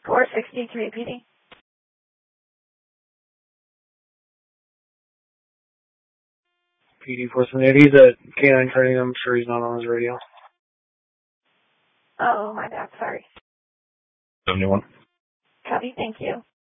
463 PD. PD 478. He's at K9 training. I'm sure he's not on his radio. Oh, my bad. Sorry. 71. Copy. Thank you.